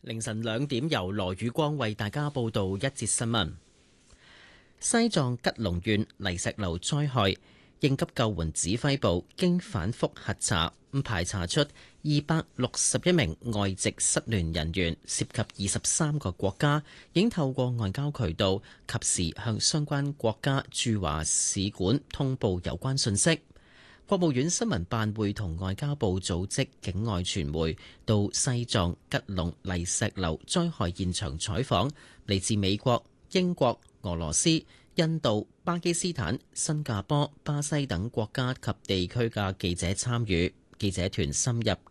凌晨2點，由羅宇光為大家報道一節新聞。西藏吉隆縣泥石流災害應急救援指揮部經反覆核查，排查出261名外籍失聯人員，涉及23個國家，已經透過外交渠道及時向相關國家駐華使館通報有關信息。國務院新聞辦會同外交部組織境外傳媒到西藏吉隆泥石流災害現場採訪，嚟自美國、英國、俄羅斯、印度、巴基斯坦、新加坡、巴西等國家及地區嘅記者參與。記者團深入